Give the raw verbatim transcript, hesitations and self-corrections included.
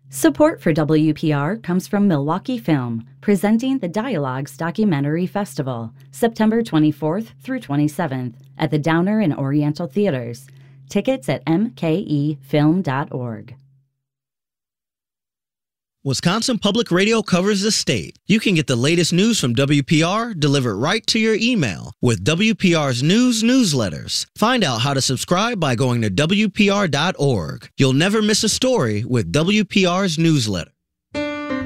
Support for W P R comes from Milwaukee Film, presenting the Dialogues Documentary Festival, September twenty-fourth through twenty-seventh, at the Downer and Oriental Theaters. Tickets at m k e film dot org. Wisconsin Public Radio covers the state. You can get the latest news from W P R delivered right to your email with W P R's news newsletters. Find out how to subscribe by going to w p r dot org. You'll never miss a story with W P R's newsletter.